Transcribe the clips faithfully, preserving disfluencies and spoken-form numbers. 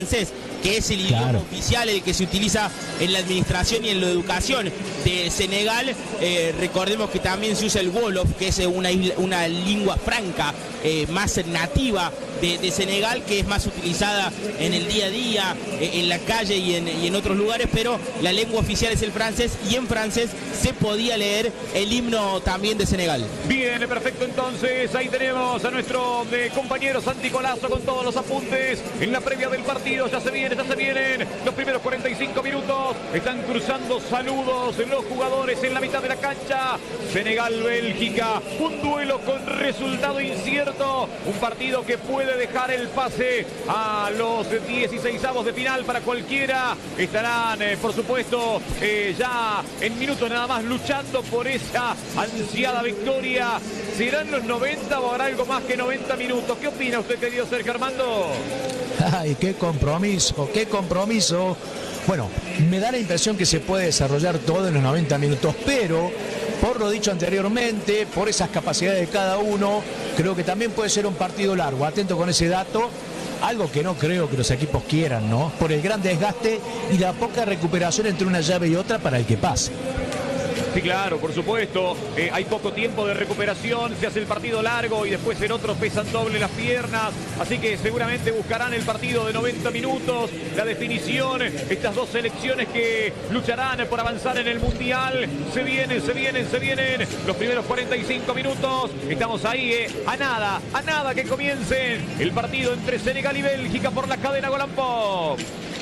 francés, que es el idioma claro. oficial, el que se utiliza en la administración y en la educación de Senegal. Eh, recordemos que también se usa el wolof, que es una, isla, una lengua franca eh, más nativa de, de Senegal, que es más utilizada en el día a día, eh, en la calle y en, y en otros lugares, pero la lengua oficial es el francés, y en francés se podía leer el himno también de Senegal. Bien, perfecto, entonces ahí tenemos a nuestro eh, compañero Santi Colazo con todos los apuntes en la previa del partido. Ya se viene, ya se vienen los primeros cuarenta y cinco minutos. Están cruzando saludos los jugadores en la mitad de la cancha. Senegal-Bélgica, un duelo con resultado incierto, un partido que puede dejar el pase a los dieciseisavos de final para cualquiera. Estarán, eh, por supuesto, eh, ya en minutos nada más luchando por esa ansiada victoria. ¿Serán los noventa o habrá algo más que noventa minutos? ¿Qué opina usted, querido Sergio Armando? Ay, qué compromiso, qué compromiso. Bueno, me da la impresión que se puede desarrollar todo en los noventa minutos, pero por lo dicho anteriormente, por esas capacidades de cada uno, creo que también puede ser un partido largo. Atento con ese dato, algo que no creo que los equipos quieran, ¿no? Por el gran desgaste y la poca recuperación entre una llave y otra para el que pase. Sí, claro, por supuesto. Eh, hay poco tiempo de recuperación, se hace el partido largo y después en otros pesan doble las piernas. Así que seguramente buscarán el partido de noventa minutos, la definición. Estas dos selecciones que lucharán por avanzar en el Mundial. Se vienen, se vienen, se vienen los primeros cuarenta y cinco minutos. Estamos ahí, eh, a nada, a nada que comiencen el partido entre Senegal y Bélgica por la cadena Golan Pop.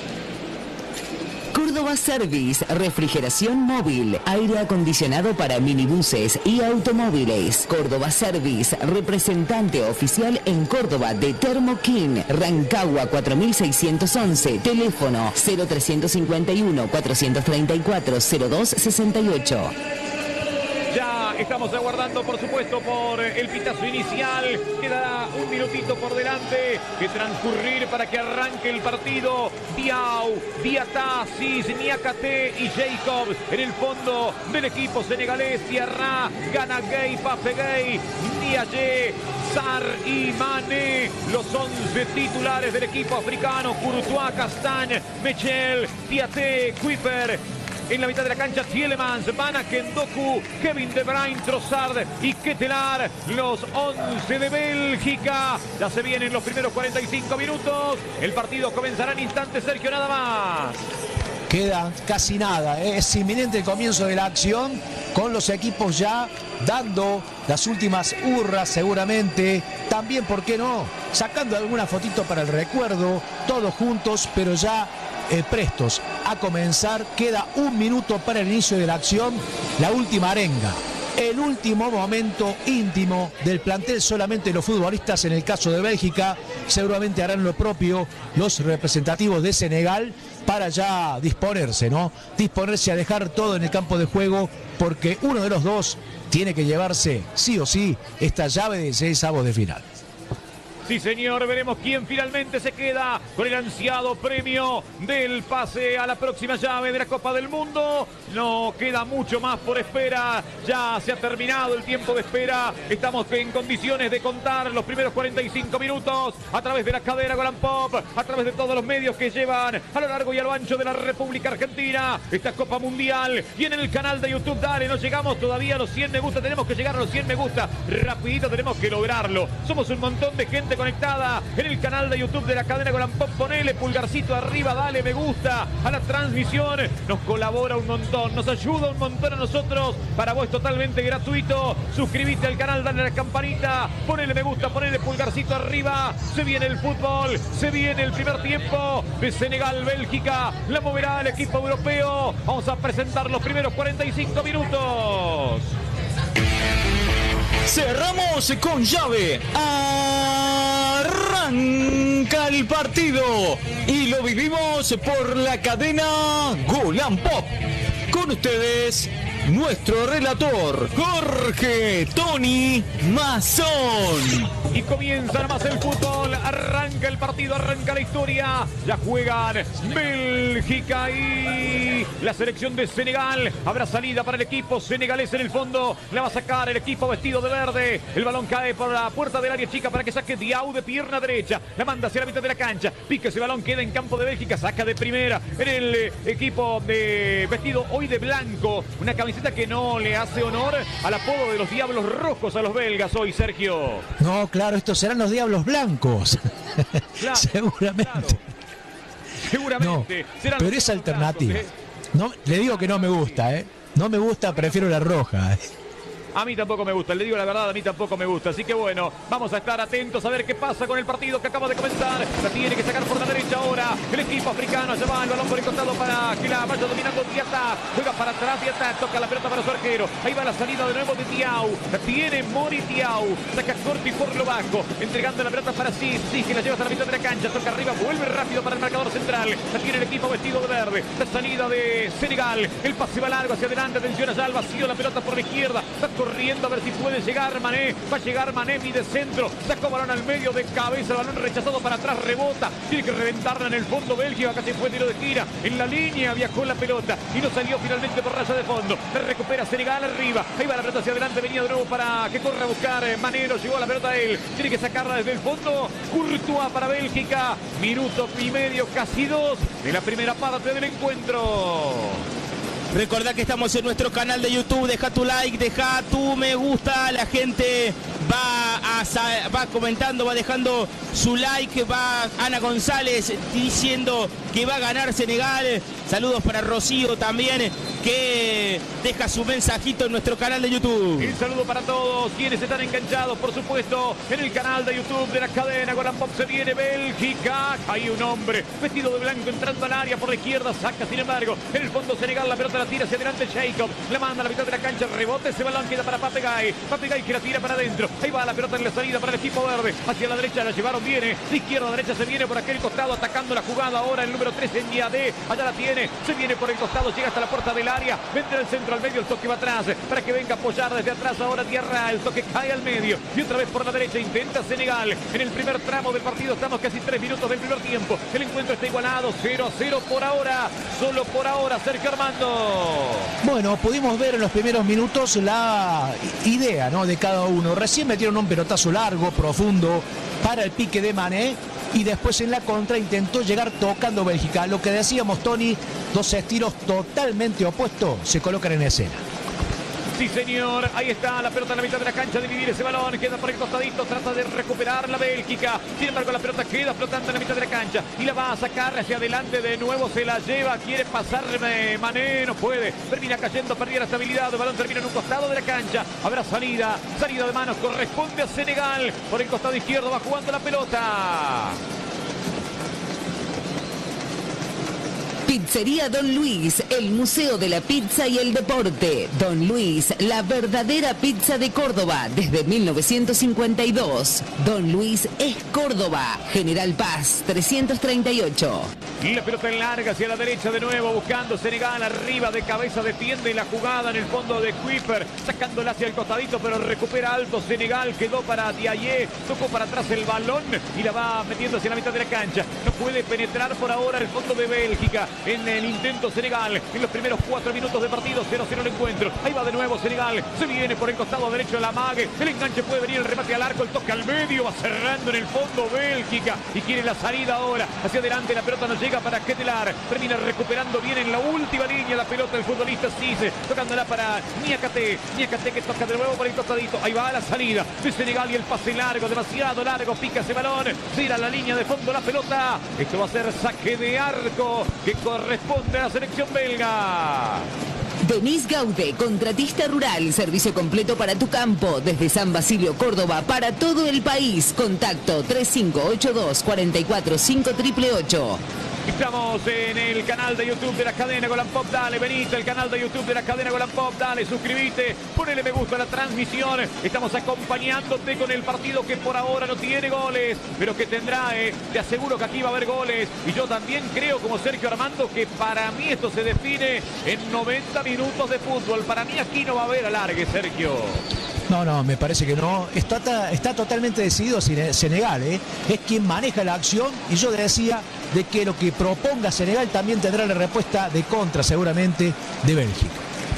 Córdoba Service, refrigeración móvil, aire acondicionado para minibuses y automóviles. Córdoba Service, representante oficial en Córdoba de Thermo-King, Rancagua cuatro mil seiscientos once, teléfono cero trescientos cincuenta y uno, cuatrocientos treinta y cuatro, cero dos sesenta y ocho. Ya estamos aguardando, por supuesto, por el pitazo inicial. Quedará un minutito por delante que transcurrir para que arranque el partido. Diaw, Diatá, Cis, Niakate y Jacobs en el fondo del equipo senegalés. Diarra, Ganagay, Pafegay, Niaye, Sar y Mané, los once titulares del equipo africano. Courtois, Castagne, Mechel, Diaté, Kuiper. En la mitad de la cancha, Tielemans, Bana, Kendoku, Kevin De Bruyne, Trossard y Ketelar, los once de Bélgica. Ya se vienen los primeros cuarenta y cinco minutos. El partido comenzará en instantes, Sergio, nada más. Queda casi nada, ¿eh? Es inminente el comienzo de la acción, con los equipos ya dando las últimas hurras seguramente. También, ¿por qué no? Sacando alguna fotito para el recuerdo, todos juntos, pero ya eh, prestos a comenzar. Queda un minuto para el inicio de la acción, la última arenga. El último momento íntimo del plantel, solamente los futbolistas. En el caso de Bélgica, seguramente harán lo propio los representativos de Senegal para ya disponerse, ¿no? Disponerse a dejar todo en el campo de juego, porque uno de los dos tiene que llevarse, sí o sí, esta llave de seis avos de final. Sí, señor, veremos quién finalmente se queda con el ansiado premio del pase a la próxima llave de la Copa del Mundo. No queda mucho más por espera, ya se ha terminado el tiempo de espera. Estamos en condiciones de contar los primeros cuarenta y cinco minutos a través de la cadena Golan Pop, a través de todos los medios que llevan a lo largo y a lo ancho de la República Argentina esta Copa Mundial. Y en el canal de YouTube, dale, no llegamos todavía a los cien me gusta, tenemos que llegar a los cien me gusta, rapidito tenemos que lograrlo. Somos un montón de gente conectada en el canal de YouTube de la cadena Golan Pop. Ponele pulgarcito arriba, dale me gusta a la transmisión, nos colabora un montón, nos ayuda un montón a nosotros. Para vos es totalmente gratuito, suscríbete al canal, dale a la campanita, ponele me gusta, ponele pulgarcito arriba. Se viene el fútbol, se viene el primer tiempo de Senegal-Bélgica, la moverá el equipo europeo. Vamos a presentar los primeros cuarenta y cinco minutos. Cerramos con llave. Arranca el partido y lo vivimos por la cadena Golan Pop. Con ustedes, nuestro relator, Jorge Tony Mazón. Y comienza nomás el fútbol, arranca el partido, arranca la historia. Ya juegan Bélgica y la selección de Senegal. Habrá salida para el equipo senegalés en el fondo. La va a sacar el equipo vestido de verde. El balón cae por la puerta del área chica para que saque Diaw de pierna derecha. La manda hacia la mitad de la cancha. Pica ese balón, queda en campo de Bélgica. Saca de primera en el eh, equipo de vestido hoy de blanco. Una camiseta que no le hace honor al apodo de los Diablos Rojos a los belgas hoy, Sergio. No, claro, estos serán los Diablos Blancos. Claro, Seguramente. Claro. Seguramente. No, serán pero los es alternativa. Blancos, ¿eh? No, le digo que no me gusta, ¿eh? No me gusta, prefiero la roja. ¿eh? A mí tampoco me gusta, le digo la verdad, a mí tampoco me gusta. Así que bueno, vamos a estar atentos a ver qué pasa con el partido que acaba de comenzar. La tiene que sacar por la derecha ahora el equipo africano. Se va el balón por el costado para que la vaya dominando Diatta. Juega para atrás Diatta, toca la pelota para su arquero. Ahí va la salida de nuevo de Diaw. La tiene Mori Diaw. Saca Corti por lo bajo, entregando la pelota para sí. Sí, que la lleva hasta la mitad de la cancha. Toca arriba, vuelve rápido para el marcador central. La tiene el equipo vestido de verde. La salida de Senegal. El pase va largo hacia adelante. Atención allá al vacío. La pelota por la izquierda. Va corriendo a ver si puede llegar Mané. Va a llegar Mané, mide centro. Sacó balón al medio de cabeza. El balón rechazado para atrás. Rebota. Tiene que reventarla en el fondo Bélgica. Casi fue tiro de gira. En la línea viajó la pelota y no salió finalmente por raya de fondo. La recupera Senegal arriba. Ahí va la pelota hacia adelante. Venía de nuevo para que corra a buscar Mané. No llegó a la pelota a él. Tiene que sacarla desde el fondo. Courtois para Bélgica. Minuto y medio, casi dos de la primera parte del encuentro. Recordá que estamos en nuestro canal de YouTube, deja tu like, deja tu me gusta, la gente va, a, va comentando, va dejando su like, va Ana González diciendo que va a ganar Senegal, saludos para Rocío también, que deja su mensajito en nuestro canal de YouTube. Un saludo para todos quienes están enganchados, por supuesto, en el canal de YouTube de la cadena Goran Pop. Se viene Bélgica, hay un hombre vestido de blanco entrando al área por la izquierda, saca sin embargo, en el fondo Senegal, la pelota la tira hacia adelante Jacob, la manda a la mitad de la cancha, rebote, ese balón queda para Papegay, Papegay que la tira para adentro, ahí va la pelota en la salida para el equipo verde, hacia la derecha la llevaron, viene, de izquierda a derecha se viene por aquel costado, atacando la jugada ahora el número tres en Diadé, allá la tiene, se viene por el costado, llega hasta la puerta del área, vende al centro, al medio, el toque va atrás, para que venga a apoyar desde atrás ahora Diarra, el toque cae al medio, y otra vez por la derecha intenta Senegal, en el primer tramo del partido, estamos casi tres minutos del primer tiempo, el encuentro está igualado, cero a cero por ahora, solo por ahora, Sergio Armando. Bueno, pudimos ver en los primeros minutos la idea, ¿no?, de cada uno. Recién metieron un pelotazo largo, profundo, para el pique de Mané. Y después en la contra intentó llegar tocando Bélgica. Lo que decíamos, Tony, dos estilos totalmente opuestos se colocan en escena. Sí, señor, ahí está la pelota en la mitad de la cancha, dividir ese balón, queda por el costadito, trata de recuperar la Bélgica, sin embargo la pelota queda flotando en la mitad de la cancha y la va a sacar hacia adelante de nuevo, se la lleva, quiere pasar Mané, no puede, termina cayendo, perdía la estabilidad, el balón termina en un costado de la cancha, habrá salida, salida de manos, corresponde a Senegal, por el costado izquierdo va jugando la pelota. Pizzería Don Luis, el Museo de la Pizza y el Deporte. Don Luis, la verdadera pizza de Córdoba desde mil novecientos cincuenta y dos. Don Luis es Córdoba, General Paz trescientos treinta y ocho. Y la pelota en larga hacia la derecha de nuevo, buscando Senegal arriba de cabeza, defiende la jugada en el fondo de Kuiper, sacándola hacia el costadito, pero recupera alto Senegal, quedó para Diaye, tocó para atrás el balón y la va metiendo hacia la mitad de la cancha. No puede penetrar por ahora el fondo de Bélgica. En el intento Senegal, en los primeros cuatro minutos de partido, cero cero el encuentro. Ahí va de nuevo Senegal, se viene por el costado derecho de la Mague, el enganche puede venir, el remate al arco, el toque al medio, va cerrando en el fondo Bélgica y quiere la salida ahora, hacia adelante la pelota no llega para Ketelar, termina recuperando bien en la última línea la pelota del futbolista Cise, tocándola para Niakate, Niakate que toca de nuevo por el costadito, ahí va la salida de Senegal y el pase largo, demasiado largo, pica ese balón, tira la línea de fondo la pelota, esto va a ser saque de arco que corresponde a la selección belga. Denis Gaude, contratista rural, servicio completo para tu campo, desde San Basilio, Córdoba, para todo el país. Contacto tres cinco ocho dos, cuatro cuatro cinco, ocho ocho ocho. Estamos en el canal de YouTube de la cadena Golan Pop. Dale, venite al canal de YouTube de la cadena Golan Pop. Dale, suscríbete, ponele me gusta a la transmisión. Estamos acompañándote con el partido que por ahora no tiene goles, pero que tendrá, eh. Te aseguro que aquí va a haber goles. Y yo también creo, como Sergio Armando, que para mí esto se define en noventa minutos de fútbol. Para mí aquí no va a haber alargue, Sergio. No, no, me parece que no. Está, está totalmente decidido Senegal, ¿eh? Es quien maneja la acción y yo decía de que lo que proponga Senegal también tendrá la respuesta de contra seguramente de Bélgica.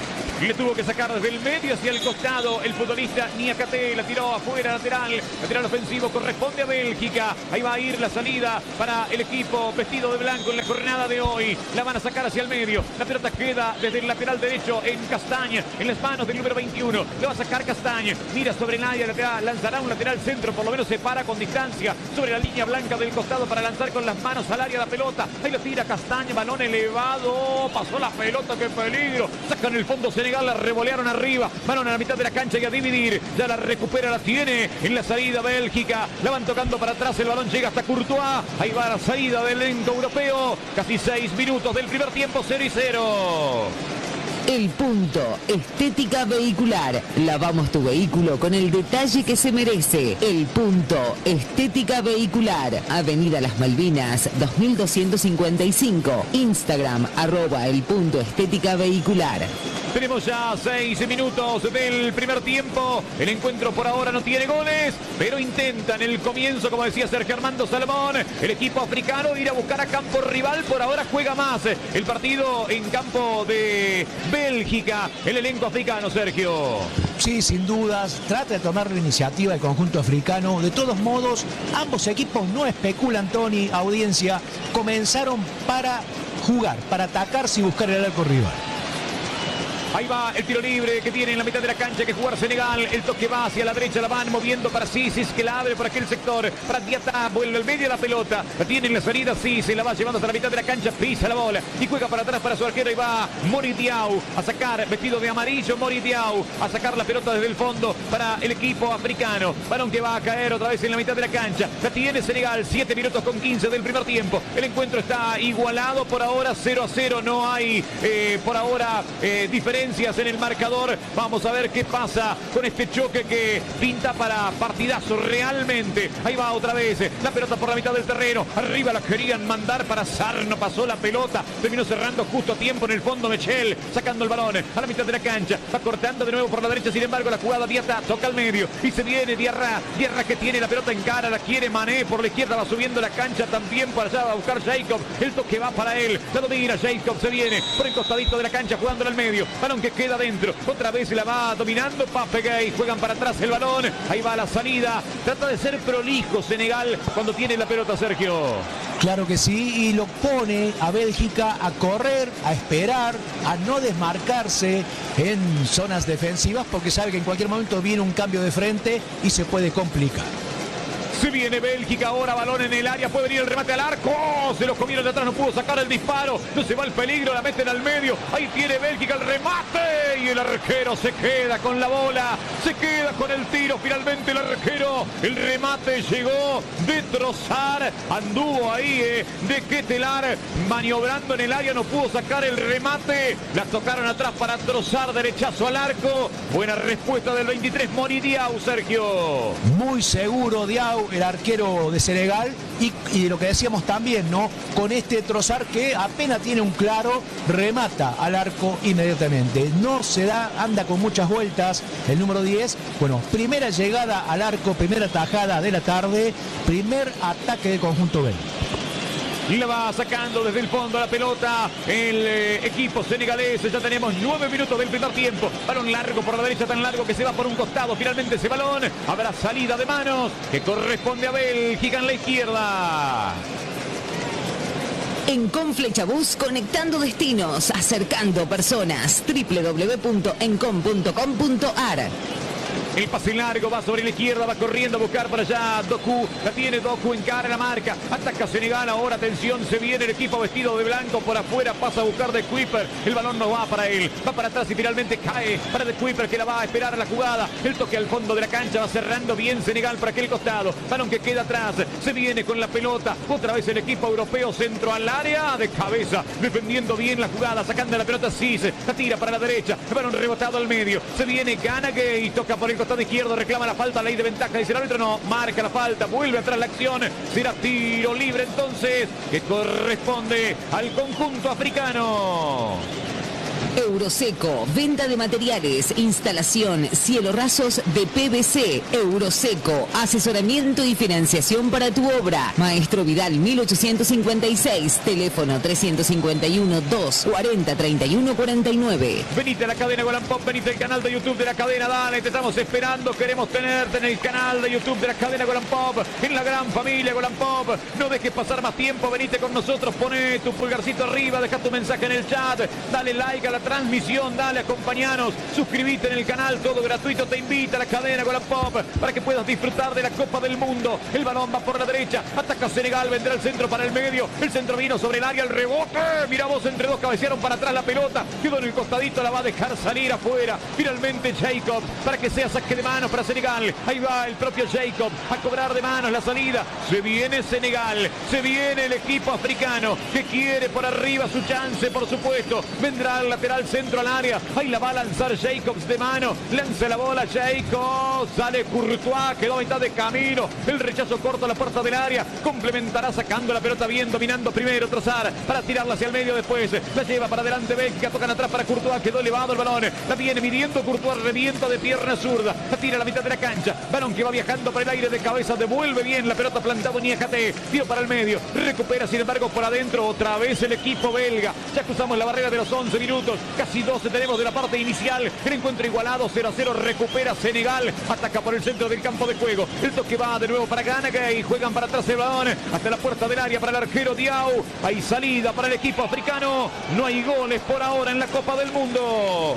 Le tuvo que sacar desde el medio hacia el costado el futbolista Niakate, la tiró afuera, lateral, lateral ofensivo, corresponde a Bélgica. Ahí va a ir la salida para el equipo vestido de blanco en la jornada de hoy. La van a sacar hacia el medio, la pelota queda desde el lateral derecho en Castaña, en las manos del número veintiuno. Le va a sacar Castaña, mira sobre el área lateral, lanzará un lateral centro, por lo menos se para con distancia sobre la línea blanca del costado para lanzar con las manos al área la pelota. Ahí lo tira Castaña, balón elevado, pasó la pelota, qué peligro. Sacan el fondo Senegal. La revolearon arriba, balón a la mitad de la cancha y a dividir, ya la recupera, la tiene en la salida Bélgica, la van tocando para atrás, el balón llega hasta Courtois, ahí va la salida del elenco europeo, casi seis minutos del primer tiempo, cero y cero. El Punto, estética vehicular. Lavamos tu vehículo con el detalle que se merece. El Punto, estética vehicular. Avenida Las Malvinas, dos mil doscientos cincuenta y cinco. Instagram, arroba el punto estética vehicular. Tenemos ya seis minutos del primer tiempo. El encuentro por ahora no tiene goles, pero intentan el comienzo, como decía Sergio Armando Salomón. El equipo africano ir a buscar a campo rival. Por ahora juega más el partido en campo de Bélgica. El elenco africano, Sergio. Sí, sin dudas. Trata de tomar la iniciativa el conjunto africano. De todos modos, ambos equipos no especulan, Tony, audiencia. Comenzaron para jugar, para atacarse y buscar el arco rival. Ahí va el tiro libre que tiene en la mitad de la cancha que jugar Senegal. El toque va hacia la derecha, la van moviendo para Cisis, que la abre por aquel sector. Para Diata, vuelve al medio de la pelota. La tiene en la salida, sí, se la va llevando hasta la mitad de la cancha. Pisa la bola y juega para atrás para su arquero. Y va Mori Diaw a sacar, vestido de amarillo, Mori Diaw a sacar la pelota desde el fondo para el equipo africano. Balón que va a caer otra vez en la mitad de la cancha. La tiene Senegal, siete minutos con quince del primer tiempo. El encuentro está igualado por ahora, cero a cero. No hay eh, por ahora eh, diferencia en el marcador. Vamos a ver qué pasa con este choque que pinta para partidazo realmente. Ahí va otra vez la pelota por la mitad del terreno. Arriba la querían mandar para Sar, no pasó la pelota. Terminó cerrando justo a tiempo en el fondo Michel, sacando el balón a la mitad de la cancha. Va cortando de nuevo por la derecha, sin embargo la jugada Diata toca al medio y se viene Diarra. Diarra que tiene la pelota en cara, la quiere Mané por la izquierda, va subiendo la cancha también para allá, va a buscar Jacob. El toque va para él, la domina Jacob, se viene por el costadito de la cancha jugándola al medio. Balón que queda dentro, otra vez la va dominando Papegay, juegan para atrás el balón, ahí va la salida, trata de ser prolijo Senegal cuando tiene la pelota, Sergio. Claro que sí, y lo pone a Bélgica a correr, a esperar, a no desmarcarse en zonas defensivas porque sabe que en cualquier momento viene un cambio de frente y se puede complicar. Se viene Bélgica ahora, balón en el área, puede venir el remate al arco, se los comieron de atrás, no pudo sacar el disparo, no se va el peligro, la meten al medio, ahí tiene Bélgica el remate y el arquero se queda con la bola, se queda con el tiro, finalmente el arquero, el remate llegó de Trossard, anduvo ahí eh, de Ketelar, maniobrando en el área, no pudo sacar el remate, la tocaron atrás para Trossard, derechazo al arco, buena respuesta del veintitrés, Mori Diaw, Sergio. Muy seguro Diaw, el arquero de Senegal, y, y lo que decíamos también, ¿no? Con este Trossard que apenas tiene un claro, remata al arco inmediatamente. No se da, anda con muchas vueltas el número diez. Bueno, primera llegada al arco, primera tajada de la tarde, primer ataque del conjunto belga. Y la va sacando desde el fondo la pelota el eh, equipo senegalés. Ya tenemos nueve minutos del primer tiempo. Balón largo por la derecha, tan largo que se va por un costado. Finalmente ese balón habrá salida de manos que corresponde a Bélgica en la izquierda. En Conflechabús, conectando destinos, acercando personas. doble u doble u doble u punto encom punto com punto ar. El pase largo va sobre la izquierda, va corriendo a buscar para allá Doku. La tiene Doku, encara la marca. Ataca Senegal ahora, atención, se viene el equipo vestido de blanco por afuera. Pasa a buscar de Kuiper. El balón no va para él. Va para atrás y finalmente cae para de Kuiper, que la va a esperar a la jugada. El toque al fondo de la cancha, va cerrando bien Senegal por aquel costado. Balón que queda atrás. Se viene con la pelota. Otra vez el equipo europeo, centro al área. De cabeza, defendiendo bien la jugada. Sacando la pelota Cisse. La tira para la derecha. El balón rebotado al medio. Se viene Ganagay y toca por el costado izquierdo. Reclama la falta. Ley de ventaja. Dice el árbitro. No, marca la falta. Vuelve atrás la acción. Será tiro libre entonces, que corresponde al conjunto africano. Euroseco, venta de materiales, instalación, cielo rasos de P V C. Euroseco, asesoramiento y financiación para tu obra. Maestro Vidal mil ochocientos cincuenta y seis, teléfono trescientos cincuenta y uno, dos cuarenta, treinta y uno cuarenta y nueve. Venite a la cadena Golan Pop, venite al canal de YouTube de la cadena, dale, te estamos esperando, queremos tenerte en el canal de YouTube de la cadena Golan Pop, en la gran familia Golan Pop. No dejes pasar más tiempo, venite con nosotros, poné tu pulgarcito arriba, deja tu mensaje en el chat, dale like a la transmisión, dale, acompañanos, suscríbete en el canal, todo gratuito, te invita a la cadena Golan Pop para que puedas disfrutar de la Copa del Mundo. El balón va por la derecha, ataca Senegal, vendrá el centro para el medio, el centro vino sobre el área, el rebote, mira vos, entre dos cabecearon para atrás la pelota, quedó en el costadito, la va a dejar salir afuera, finalmente Jacob, para que sea saque de manos para Senegal, ahí va el propio Jacob, a cobrar de manos la salida, se viene Senegal, se viene el equipo africano, que quiere por arriba su chance, por supuesto, vendrá el lateral centro al área, ahí la va a lanzar Jacobs de mano, lanza la bola Jacobs, sale Courtois, quedó a mitad de camino, el rechazo corto a la puerta del área, complementará sacando la pelota bien, dominando primero Trossard, para tirarla hacia el medio después, la lleva para adelante Bélgica, tocan atrás para Courtois, quedó elevado el balón, la viene midiendo Courtois, revienta de pierna zurda, la tira a la mitad de la cancha, balón que va viajando por el aire de cabeza, devuelve bien la pelota plantado Niakate, dio para el medio, recupera sin embargo por adentro, otra vez el equipo belga, ya cruzamos la barrera de los once minutos, casi doce tenemos de la parte inicial, el encuentro igualado, cero a cero, recupera Senegal, ataca por el centro del campo de juego, el toque va de nuevo para Ganagay, juegan para atrás el balón, hasta la puerta del área para el arquero Diaw, hay salida para el equipo africano, no hay goles por ahora en la Copa del Mundo.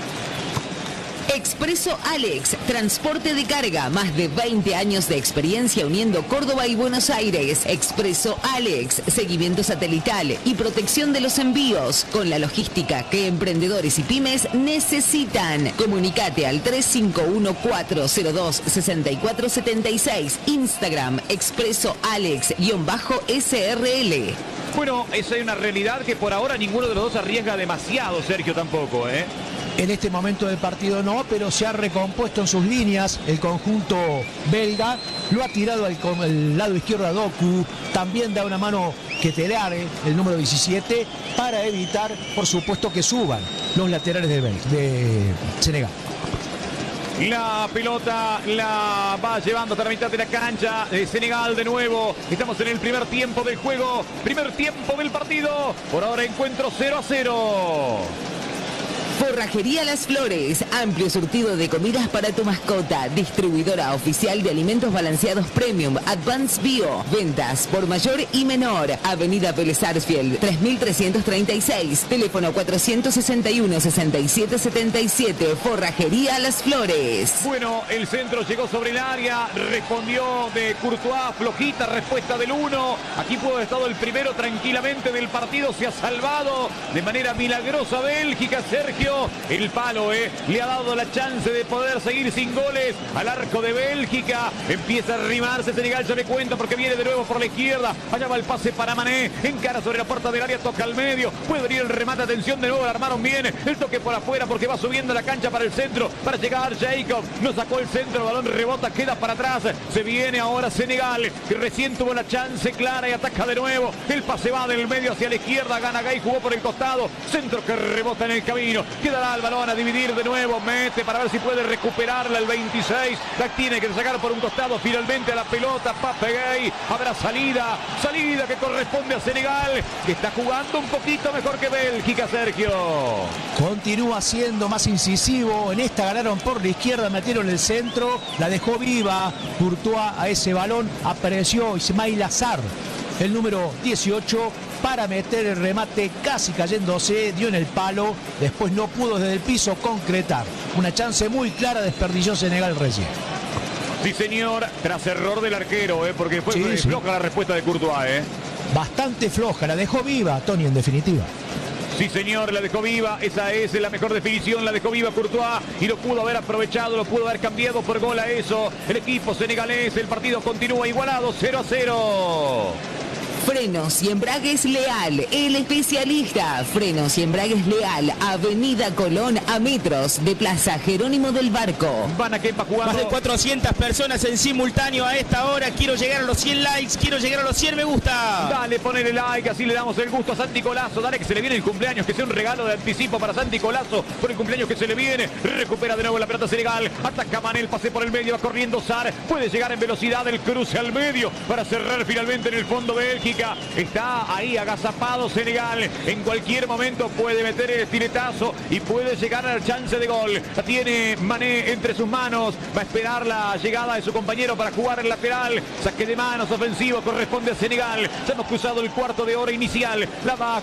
Expreso Alex, transporte de carga, más de veinte años de experiencia uniendo Córdoba y Buenos Aires. Expreso Alex, seguimiento satelital y protección de los envíos, con la logística que emprendedores y pymes necesitan. Comunicate al tres cinco uno, cuatro cero dos, seis cuatro siete seis, Instagram, Expreso Alex-S R L. Bueno, esa es una realidad que por ahora ninguno de los dos arriesga demasiado, Sergio, tampoco, ¿eh? En este momento del partido no, pero se ha recompuesto en sus líneas el conjunto belga, lo ha tirado al, al lado izquierdo a Doku, también da una mano Ketelare, el número diecisiete, para evitar, por supuesto, que suban los laterales de, Bel de Senegal. La pelota la va llevando hasta la mitad de la cancha de Senegal de nuevo. Estamos en el primer tiempo del juego, primer tiempo del partido. Por ahora encuentro cero a cero. Forrajería Las Flores, amplio surtido de comidas para tu mascota, distribuidora oficial de alimentos balanceados Premium, Advanced Bio, ventas por mayor y menor, Avenida Vélez Sarsfield, tres mil trescientos treinta y seis, teléfono cuatrocientos sesenta y uno, sesenta y siete setenta y siete, Forrajería Las Flores. Bueno, el centro llegó sobre el área, respondió de Courtois, flojita respuesta del uno, aquí pudo haber estado el primero tranquilamente del partido, se ha salvado de manera milagrosa Bélgica, Sergio. El palo eh, le ha dado la chance de poder seguir sin goles al arco de Bélgica. Empieza a arrimarse Senegal, ya me cuenta porque viene de nuevo por la izquierda. Allá va el pase para Mané, encara sobre la puerta del área, toca al medio. Puede venir el remate, atención, de nuevo la armaron bien. El toque por afuera porque va subiendo la cancha para el centro, para llegar Jacob. No sacó el centro, el balón rebota, queda para atrás. Se viene ahora Senegal, que recién tuvo la chance clara y ataca de nuevo. El pase va del medio hacia la izquierda, Ganagay jugó por el costado. Centro que rebota en el camino. Quedará el balón a dividir de nuevo, mete para ver si puede recuperarla el veintiséis, la tiene que sacar por un costado finalmente a la pelota, Pape Gay, habrá salida, salida que corresponde a Senegal, que está jugando un poquito mejor que Bélgica, Sergio. Continúa siendo más incisivo, en esta ganaron por la izquierda, metieron el centro, la dejó viva Courtois a ese balón, apareció Ismail Azar el número dieciocho, para meter el remate casi cayéndose, dio en el palo, después no pudo desde el piso concretar. Una chance muy clara desperdició Senegal recién. Sí, señor, tras error del arquero, ¿eh? Porque fue Sí, sí. floja la respuesta de Courtois. ¿eh? Bastante floja, la dejó viva, Tony, en definitiva. Sí, señor, la dejó viva, esa es la mejor definición, la dejó viva Courtois y lo pudo haber aprovechado, lo pudo haber cambiado por gol a eso. El equipo senegalés, el partido continúa igualado, cero a cero. Frenos y embragues Leal, el especialista. Frenos y embragues Leal, Avenida Colón a metros de Plaza Jerónimo del Barco. Van a Kempa jugando. Más de cuatrocientas personas en simultáneo a esta hora. Quiero llegar a los cien likes, quiero llegar a los cien me gusta. Dale, ponele like, así le damos el gusto a Santi Colazo. Dale, que se le viene el cumpleaños, que sea un regalo de anticipo para Santi Colazo por el cumpleaños que se le viene. Recupera de nuevo la pelota Senegal. Ataca Manel, pase por el medio, va corriendo Sar. Puede llegar en velocidad el cruce al medio para cerrar finalmente en el fondo Bélgica. Está ahí agazapado Senegal. En cualquier momento puede meter el estiletazo y puede llegar al chance de gol. La tiene Mané entre sus manos. Va a esperar la llegada de su compañero para jugar el lateral. Saque de manos ofensivo corresponde a Senegal. Ya hemos cruzado el cuarto de hora inicial. La va a